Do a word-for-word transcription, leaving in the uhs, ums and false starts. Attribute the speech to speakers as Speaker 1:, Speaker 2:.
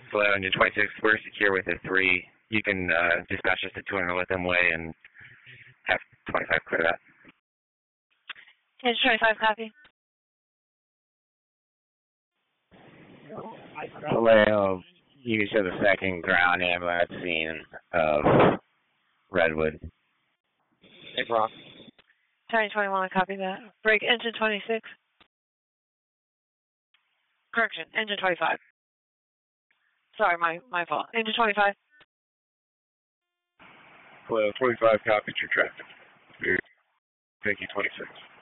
Speaker 1: Hello, engine twenty-six, we're secure with a three. You can uh, dispatch us to two hundred, let them weigh, and have twenty-five clear that.
Speaker 2: Engine twenty-five, copy.
Speaker 1: Vallejo, you can show the second ground ambulance scene of Redwood.
Speaker 3: Hey, Brock.
Speaker 2: Tony twenty-one, copy that. Break engine twenty-six. Correction, engine twenty-five. Sorry, my, my fault. Engine twenty-five.
Speaker 4: Hello, twenty-five, copies your traffic. Thank you, twenty-six.